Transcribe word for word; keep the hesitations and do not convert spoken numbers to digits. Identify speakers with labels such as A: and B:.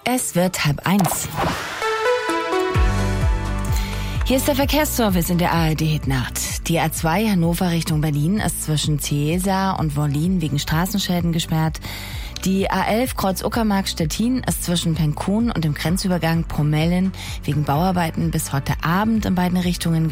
A: Es wird halb eins. Hier ist der Verkehrsservice in der A R D-Hitnacht. Die A zwei Hannover Richtung Berlin ist zwischen Ciesa und Wollin wegen Straßenschäden gesperrt. Die A elf Kreuz Uckermark-Stettin ist zwischen Penkun und dem Grenzübergang Promellen wegen Bauarbeiten bis heute Abend in beiden Richtungen